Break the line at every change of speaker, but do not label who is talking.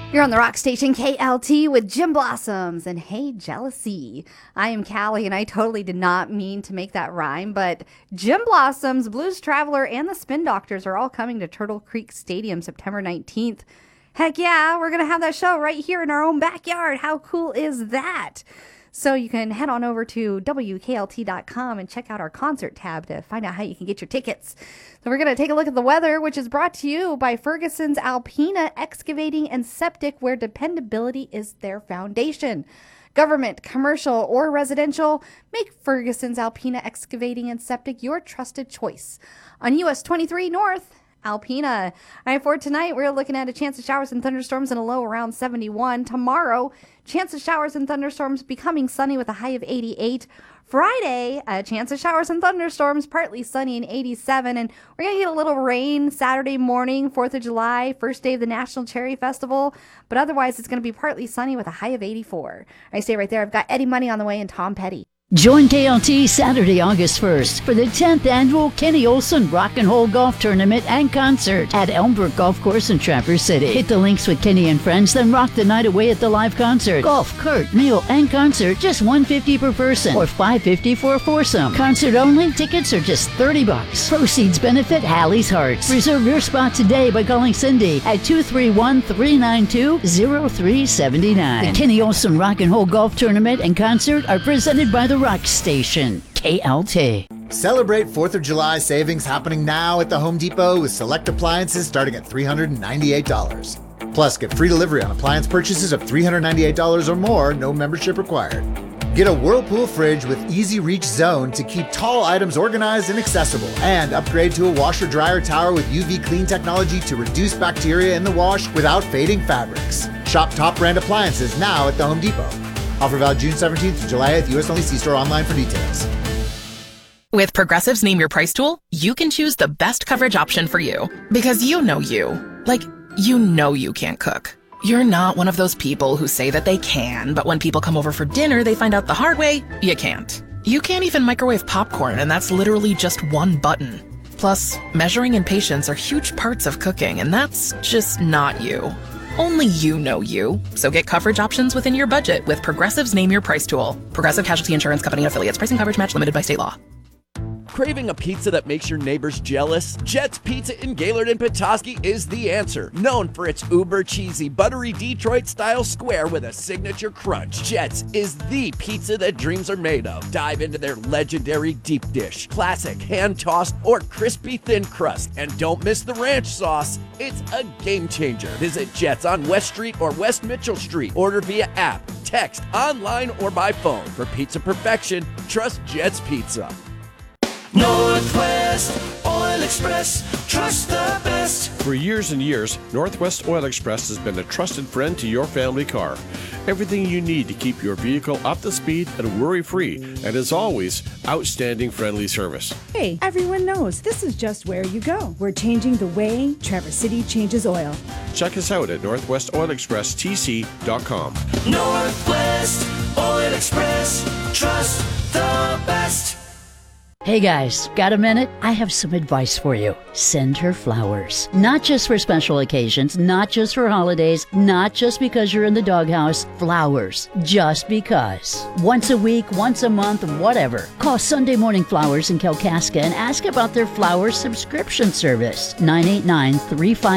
You're on the rock station KLT with Gym Blossoms and Hey Jealousy. I am Callie and I totally did not mean to make that rhyme, but Gym Blossoms, Blues Traveler, and the Spin Doctors are all coming to Turtle Creek Stadium September 19th. Heck yeah, we're going to have that show right here in our own backyard. How cool is that? So you can head on over to WKLT.com and check out our concert tab to find out how you can get your tickets. So we're going to take a look at the weather, which is brought to you by Ferguson's Alpina Excavating and Septic, where dependability is their foundation. Government, commercial, or residential, make Ferguson's Alpina Excavating and Septic your trusted choice. On US 23 North, Alpina. All right, for tonight, we're looking at a chance of showers and thunderstorms and a low around 71. Tomorrow, chance of showers and thunderstorms becoming sunny with a high of 88. Friday, a chance of showers and thunderstorms, partly sunny and 87. And we're going to get a little rain Saturday morning, 4th of July, first day of the National Cherry Festival. But otherwise, it's going to be partly sunny with a high of 84. I stay right there. I've got Eddie Money on the way and Tom Petty.
Join KLT Saturday, August 1st for the 10th annual Kenny Olson Rock and Roll Golf Tournament and Concert at Elmbrook Golf Course in Traverse City. Hit the links with Kenny and friends, then rock the night away at the live concert. Golf, cart, meal, and concert, just $150 per person or $550 for a foursome. Concert only, tickets are just $30. Proceeds benefit Hallie's Hearts. Reserve your spot today by calling Cindy at 231-392-0379. The Kenny Olson Rock and Roll Golf Tournament and Concert are presented by the Rock Station, KLT.
Celebrate 4th of July savings happening now at the Home Depot with select appliances starting at $398. Plus, get free delivery on appliance purchases of $398 or more, no membership required. Get a Whirlpool fridge with Easy Reach Zone to keep tall items organized and accessible. And upgrade to a washer-dryer tower with UV clean technology to reduce bacteria in the wash without fading fabrics. Shop top brand appliances now at the Home Depot. Offer valid June 17th to July 8th. U.S. only. See store online for details.
With Progressive's Name Your Price tool, you can choose the best coverage option for you. Because you know you. Like, you know you can't cook. You're not one of those people who say that they can, but when people come over for dinner, they find out the hard way, you can't. You can't even microwave popcorn, and that's literally just one button. Plus, measuring and patience are huge parts of cooking, and that's just not you. Only you know you. So get coverage options within your budget with Progressive's Name Your Price tool. Progressive Casualty Insurance Company and affiliates. Pricing coverage match limited by state law.
Craving a pizza that makes your neighbors jealous? Jet's Pizza in Gaylord and Petoskey is the answer. Known for its uber cheesy, buttery Detroit-style square with a signature crunch, Jet's is the pizza that dreams are made of. Dive into their legendary deep dish, classic hand-tossed or crispy thin crust. And don't miss the ranch sauce. It's a game changer. Visit Jet's on West Street or West Mitchell Street. Order via app, text, online, or by phone. For pizza perfection, trust Jet's Pizza.
Northwest Oil Express, trust the best.
For years and years, Northwest Oil Express has been a trusted friend to your family car. Everything you need to keep your vehicle up to speed and worry-free, and as always, outstanding friendly service.
Hey, everyone knows this is just where you go. We're changing the way Traverse City changes oil.
Check us out at northwestoilexpresstc.com.
Northwest Oil Express, trust the best.
Hey guys, got a minute? I have some advice for you. Send her flowers. Not just for special occasions, not just for holidays, not just because you're in the doghouse. Flowers. Just because. Once a week, once a month, whatever. Call Sunday Morning Flowers in Kalkaska and ask about their flower subscription service. 989-35